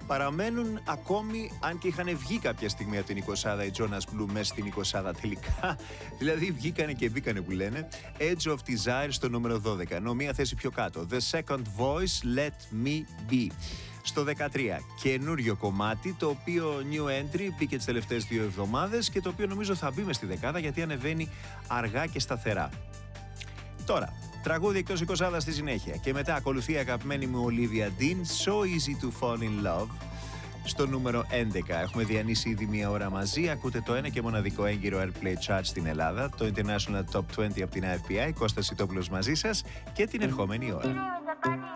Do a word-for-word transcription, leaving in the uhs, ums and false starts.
παραμένουν ακόμη, αν και είχαν βγει κάποια στιγμή από την εικοσάδα οι Jonas Blue μέσα στην εικοσάδα τελικά. Δηλαδή βγήκανε και μπήκανε που λένε. Edge of Desire στο νούμερο δώδεκα, ενώ μία θέση πιο κάτω. The Second Voice, Let Me Be. Στο δεκατρία, καινούριο κομμάτι, το οποίο new entry μπήκε τις τελευταίες δύο εβδομάδες και το οποίο νομίζω θα μπει μες στη δεκάδα γιατί ανεβαίνει αργά και σταθερά. Τώρα, τραγούδι εκτός εικοσάδα στη συνέχεια και μετά ακολουθεί η αγαπημένη μου Olivia Dean, So Easy to Fall in Love, στο νούμερο έντεκα. Έχουμε διανύσει ήδη μία ώρα μαζί, ακούτε το ένα και μοναδικό έγκυρο Airplay Chart στην Ελλάδα, το International Top είκοσι από την άι εφ πι άι, Κώστας Σιτόπουλος μαζί σας και την ερχόμενη ώρα.